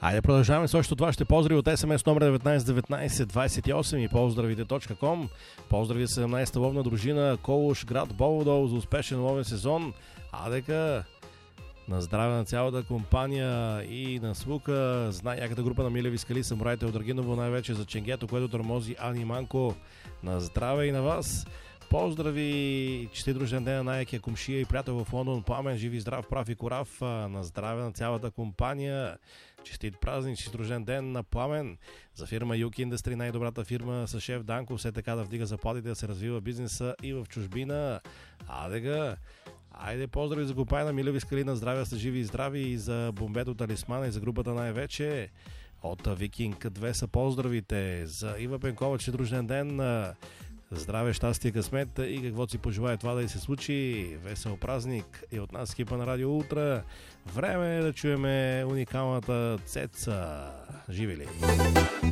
Айде продължаваме с още от вашите поздрави от СМС номер 191928 и поздравите.com. Поздрави 17-та ловна дружина Колуш, град Бободол за успешен ловен сезон. Адека на здраве на цялата компания и на слука. Знай яката група на Милеви скали, самураите от Драгиново, най-вече за ченгето, което тормози Ани Манко. На здраве и на вас. Поздрави, честит рожден ден на най-якия кумшия и приятел в Лондон Пламен, живи здрав, прав и корав. На здраве на цялата компания. Честит празник, честит рожден ден на Пламен. За фирма Юки Industry, най-добрата фирма с шеф Данко, все така да вдига заплатите, да се развива бизнеса и в чужбина. Адега! Айде, поздрави за компания на Милеви скали, на здраве, са живи и здрави, и за Бомбето Талисмана, и за групата най-вече. От Викинг 2 са поздравите. За Ива Пенкова, че рожден ден. Здраве, щастие, късмет и каквото си пожелая това да и се случи. Весел празник и от нас екипа на Радио Ултра. Време е да чуеме уникалната Цеца. Живи ли!